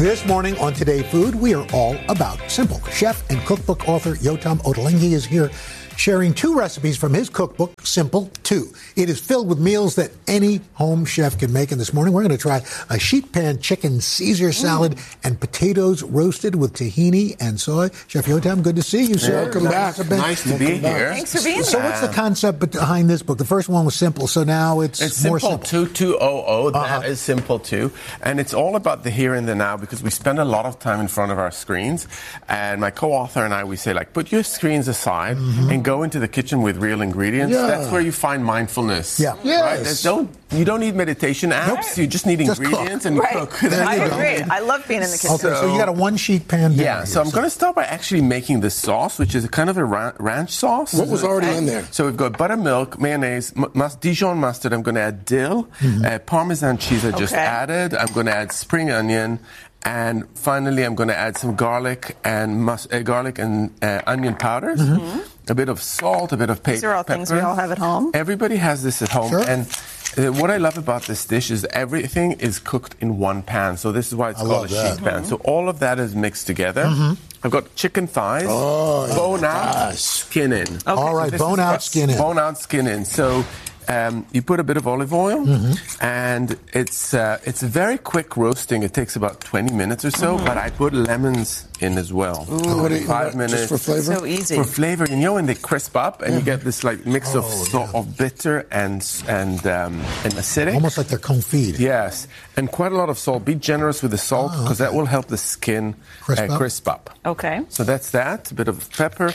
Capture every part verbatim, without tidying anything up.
This morning on Today Food, we are all about simple. Chef and cookbook author Yotam Ottolenghi is here sharing two recipes from his cookbook, Simple two. It is filled with meals that any home chef can make. And this morning, we're going to try a sheet pan chicken Caesar salad mm. and potatoes roasted with tahini and soy. Chef Yotam, good to see you, sir. Welcome back. Nice to be here. Thanks for being here. So what's the concept behind this book? The first one was simple, so now it's, it's more simple. simple. two two hundred, Uh-huh. that is Simple two. And it's all about the here and the now because we spend a lot of time in front of our screens. And my co-author and I, we say, like, put your screens aside mm-hmm. and go into the kitchen with real ingredients. Yeah. That's where you find mindfulness. Yeah. Yes. Right? There's don't, you don't need meditation apps. You just need Just ingredients cook. and Right. cook. I you go. agree. I love being in the kitchen. Okay, so, you got a one-sheet pan. Yeah, here, so I'm going to start by actually making the sauce, which is a kind of a ra- ranch sauce. What was already in there? So we've got buttermilk, mayonnaise, m- mus- Dijon mustard. I'm going to add dill, mm-hmm. uh, Parmesan cheese I just Okay. added. I'm going to add spring onion. And finally, I'm going to add some garlic and mus- uh, garlic and uh, onion powders, mm-hmm. a bit of salt, a bit of pa- These are all pepper. things we all have at home. Everybody has this at home. Sure. And uh, what I love about this dish is everything is cooked in one pan. So this is why it's I called a love sheet that. pan. So all of that is mixed together. Mm-hmm. I've got chicken thighs, Oh, bone out, yes. skin in. Okay. All right, This bone is out, what- skin in. Bone out, skin in. So um, you put a bit of olive oil, Mm-hmm. and it's uh, it's a very quick roasting. It takes about twenty minutes or so, Mm-hmm. but I put lemons in as well. What do you- Five minutes. Just for flavor? So easy. For flavor, you know, when they crisp up and you get this like mix of Oh, salt, yeah. of bitter and and um, and acidic. Almost like they're confit. Yes, and quite a lot of salt. Be generous with the salt Oh, because okay. that will help the skin Crisp uh, up. crisp up. Okay. So that's that. A bit of pepper,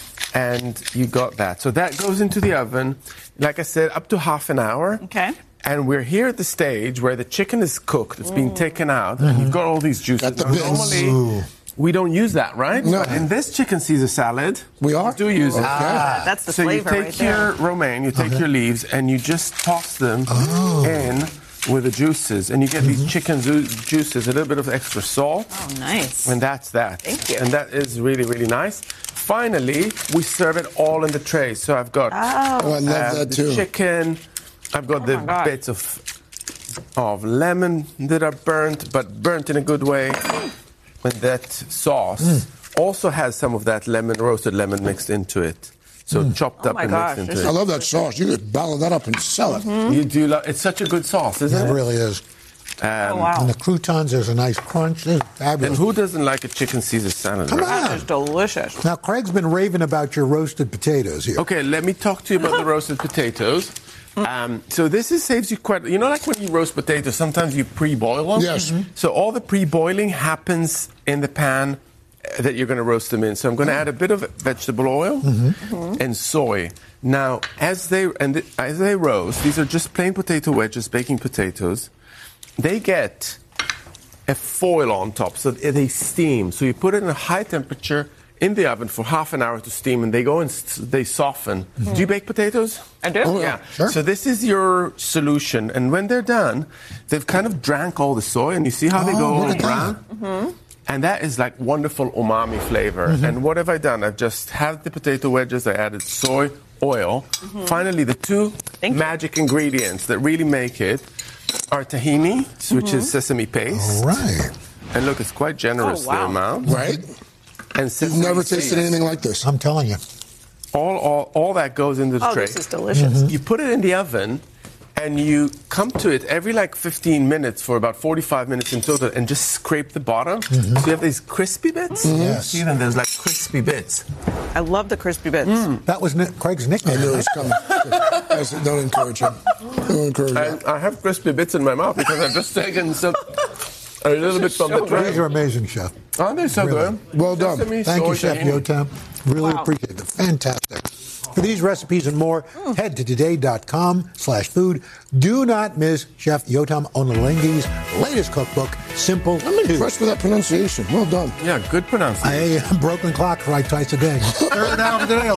and you got that. So that goes into the oven, like I said, up to half an hour. Okay. And we're here at the stage where the chicken is cooked. It's been taken out, and you've got all these juices. Got the Now, bits. normally, Ooh. we don't use that, right? No. But in this chicken Caesar salad, We are? do use it. Ah, that's the So flavor you take right your there. romaine, you take Okay. your leaves, and you just toss them Oh. in with the juices, and you get these chicken ju- juices, a little bit of extra salt, Oh, nice. and that's that. Thank you. And that is really, really nice. Finally, we serve it all in the tray. So I've got Oh, I love uh, that the too. chicken. I've got the my God. bits of of lemon that are burnt, but burnt in a good way. And that sauce Mm. also has some of that lemon, roasted lemon mixed into it. So Mm. chopped Oh up my and gosh, mixed this into I it. love that sauce. You could bottle that up and sell it. You do love, it's such a good sauce, isn't It it? really is. Oh, And wow. the croutons, there's a nice crunch. This is And fabulous. who doesn't like a chicken Caesar salad? Come right? on. That is delicious. Now, Craig's been raving about your roasted potatoes here. Okay, let me talk to you about the roasted potatoes. Um, so this is, saves you quite, you know, like when you roast potatoes, sometimes you pre-boil them. Yes. Mhm. So all the pre-boiling happens in the pan uh, that you're going to roast them in. So I'm going to add a bit of vegetable oil and soy. Now, as they and th- as they roast, these are just plain potato wedges, baking potatoes. They get a foil on top, so they steam. So you put it in a high temperature in the oven for half an hour to steam, and they go and s- they soften. Do you bake potatoes? I do. Oh, Yeah. Sure. So this is your solution, and when they're done, they've kind of drank all the soy, and you see how they Oh, go all look at brown. Mm-hmm. And that is like wonderful umami flavor. Mm-hmm. And what have I done? I've just had the potato wedges. I added soy oil. Finally, the two Thank you. magic ingredients that really make it are tahini, which is sesame paste. All right. And look, it's quite generous, Oh, wow. the amount. Right? And You've sesame never seeds. tasted anything like this. I'm telling you. All, all, all that goes into the Oh, tray. this is delicious. You put it in the oven, and you come to it every like fifteen minutes for about forty-five minutes in total, and just scrape the bottom. So you have these crispy bits. Yes. See them? There's like crispy bits. I love the crispy bits. That was Nick, Craig's I nickname. knew it was coming. I said, don't encourage him. Don't encourage him. And I have crispy bits in my mouth because I've just taken some, a little bit from the so tray. These are amazing, Chef. Aren't they so Really. good? Well done. Sesame, Thank soy, you, Chef tahini. Yotam. Really Wow. appreciate it. Fantastic. For these recipes and more, head to today.com slash food. Do not miss Chef Yotam Ottolenghi's latest cookbook, Simple I'm two. impressed with that pronunciation. Well done. Yeah, good pronunciation. A broken clock right twice a day. Third down today.